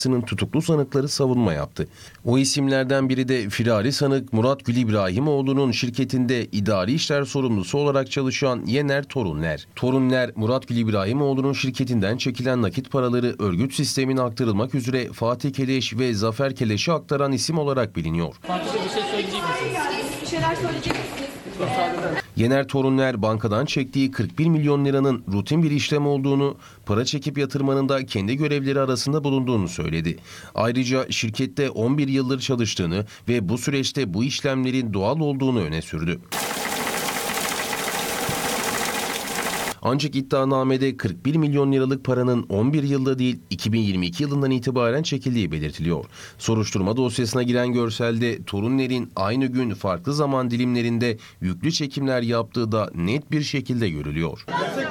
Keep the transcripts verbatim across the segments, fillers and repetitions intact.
tutuklu sanıkları savunma yaptı. O isimlerden biri de firari sanık Murat Gül İbrahimoğlu'nun şirketinde idari işler sorumlusu olarak çalışan Yener Torunler. Torunler, Murat Gül İbrahimoğlu'nun şirketinden çekilen nakit paraları örgüt sistemine aktarılmak üzere Fatih Keleş ve Zafer Keleş'e aktaran isim olarak biliniyor. Fatih bir şey söyleyecek misiniz? Bir şeyler söyleyecek misiniz? Yener Torunler bankadan çektiği kırk bir milyon liranın rutin bir işlem olduğunu, para çekip yatırmanın da kendi görevleri arasında bulunduğunu söyledi. Ayrıca şirkette on bir yıldır çalıştığını ve bu süreçte bu işlemlerin doğal olduğunu öne sürdü. Ancak iddianamede kırk bir milyon liralık paranın on bir yılda değil iki bin yirmi iki yılından itibaren çekildiği belirtiliyor. Soruşturma dosyasına giren görselde Torunler'in aynı gün farklı zaman dilimlerinde yüklü çekimler yaptığı da net bir şekilde görülüyor.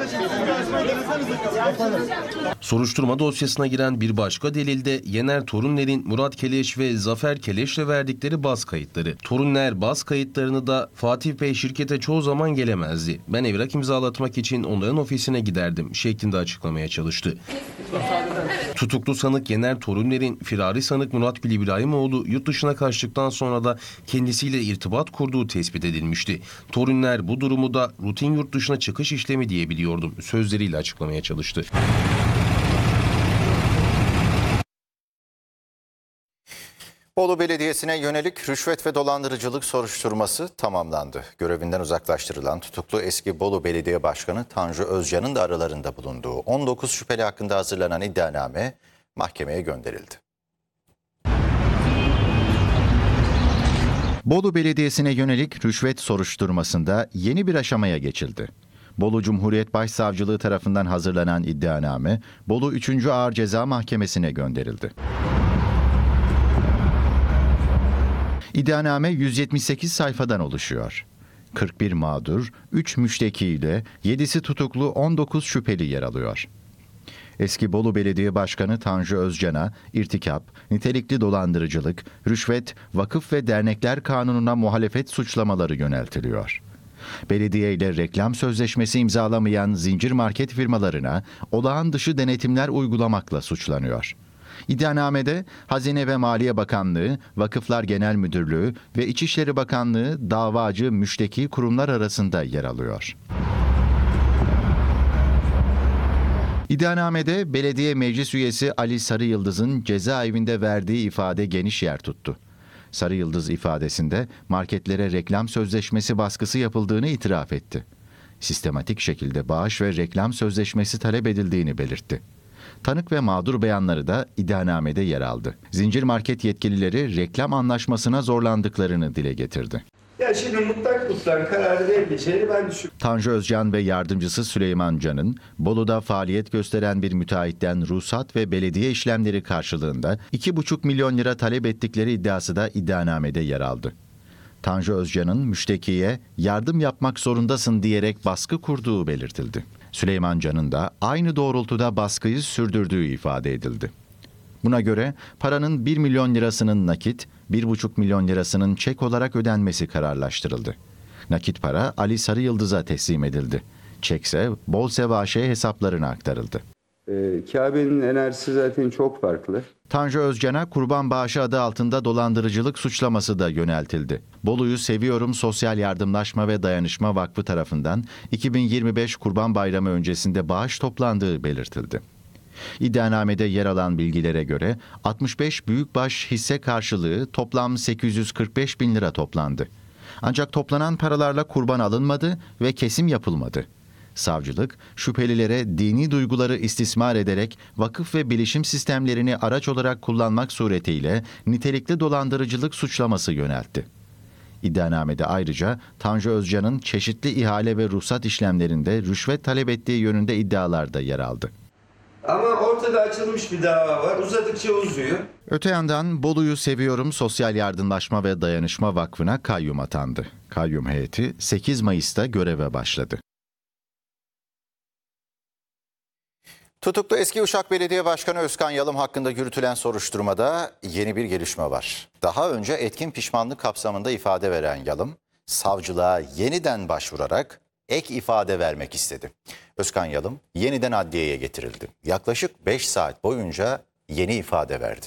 Soruşturma dosyasına giren bir başka delilde Yener Torunler'in Murat Keleş ve Zafer Keleş'le verdikleri baz kayıtları. Torunler baz kayıtlarını da Fatih Bey şirkete çoğu zaman gelemezdi. Ben evrak imzalatmak için onların ofisine giderdim şeklinde açıklamaya çalıştı. Tutuklu sanık Yener Torunler'in firari sanık Murat Gül İbrahimoğlu yurt dışına kaçtıktan sonra da kendisiyle irtibat kurduğu tespit edilmişti. Torunler bu durumu da rutin yurt dışına çıkış işlemi diye biliyordum sözleriyle açıklamaya çalıştı. Bolu Belediyesi'ne yönelik rüşvet ve dolandırıcılık soruşturması tamamlandı. Görevinden uzaklaştırılan tutuklu eski Bolu Belediye Başkanı Tanju Özcan'ın da aralarında bulunduğu on dokuz şüpheli hakkında hazırlanan iddianame mahkemeye gönderildi. Bolu Belediyesi'ne yönelik rüşvet soruşturmasında yeni bir aşamaya geçildi. Bolu Cumhuriyet Başsavcılığı tarafından hazırlanan iddianame Bolu üçüncü Ağır Ceza Mahkemesi'ne gönderildi. İddianame yüz yetmiş sekiz sayfadan oluşuyor. kırk bir mağdur, üç müşteki ile yedisi tutuklu on dokuz şüpheli yer alıyor. Eski Bolu Belediye Başkanı Tanju Özcan'a irtikap, nitelikli dolandırıcılık, rüşvet, vakıf ve dernekler kanununa muhalefet suçlamaları yöneltiliyor. Belediye ile reklam sözleşmesi imzalamayan zincir market firmalarına olağan dışı denetimler uygulamakla suçlanıyor. İddianamede Hazine ve Maliye Bakanlığı, Vakıflar Genel Müdürlüğü ve İçişleri Bakanlığı davacı müşteki kurumlar arasında yer alıyor. İddianamede belediye meclis üyesi Ali Sarıyıldız'ın cezaevinde verdiği ifade geniş yer tuttu. Sarıyıldız ifadesinde marketlere reklam sözleşmesi baskısı yapıldığını itiraf etti. Sistematik şekilde bağış ve reklam sözleşmesi talep edildiğini belirtti. Tanık ve mağdur beyanları da iddianamede yer aldı. Zincir market yetkilileri reklam anlaşmasına zorlandıklarını dile getirdi. Ya şimdi mutlak mutlak kararı verebileceğini ben düşünüyorum. Tanju Özcan ve yardımcısı Süleyman Can'ın Bolu'da faaliyet gösteren bir müteahhitten ruhsat ve belediye işlemleri karşılığında iki buçuk milyon lira talep ettikleri iddiası da iddianamede yer aldı. Tanju Özcan'ın müştekiye yardım yapmak zorundasın diyerek baskı kurduğu belirtildi. Süleyman Can'ın da aynı doğrultuda baskıyı sürdürdüğü ifade edildi. Buna göre paranın bir milyon lirasının nakit, bir buçuk milyon lirasının çek olarak ödenmesi kararlaştırıldı. Nakit para Ali Sarıyıldız'a teslim edildi. Çekse Bolse ve A Ş hesaplarına aktarıldı. Ee, Kabe'nin enerjisi zaten çok farklı. Tanju Özcan'a kurban bağışı adı altında dolandırıcılık suçlaması da yöneltildi. Bolu'yu Seviyorum Sosyal Yardımlaşma ve Dayanışma Vakfı tarafından iki bin yirmi beş Kurban Bayramı öncesinde bağış toplandığı belirtildi. İddianamede yer alan bilgilere göre altmış beş büyükbaş hisse karşılığı toplam sekiz yüz kırk beş bin lira toplandı. Ancak toplanan paralarla kurban alınmadı ve kesim yapılmadı. Savcılık, şüphelilere dini duyguları istismar ederek vakıf ve bilişim sistemlerini araç olarak kullanmak suretiyle nitelikli dolandırıcılık suçlaması yöneltti. İddianamede ayrıca Tanju Özcan'ın çeşitli ihale ve ruhsat işlemlerinde rüşvet talep ettiği yönünde iddialar da yer aldı. Ama ortada açılmış bir dava var. Uzadıkça uzuyor. Öte yandan Bolu'yu Seviyorum Sosyal Yardımlaşma ve Dayanışma Vakfı'na kayyum atandı. Kayyum heyeti sekiz Mayıs'ta göreve başladı. Tutuklu eski Uşak Belediye Başkanı Özkan Yalım hakkında yürütülen soruşturmada yeni bir gelişme var. Daha önce etkin pişmanlık kapsamında ifade veren Yalım, savcılığa yeniden başvurarak ek ifade vermek istedi. Özkan Yalım yeniden adliyeye getirildi. Yaklaşık beş saat boyunca yeni ifade verdi.